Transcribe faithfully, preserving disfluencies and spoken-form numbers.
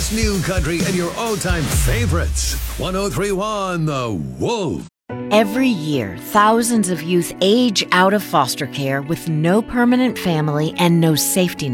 best new country and your all-time favorites. one oh three one The Wolf. Every year, thousands of youth age out of foster care with no permanent family and no safety net.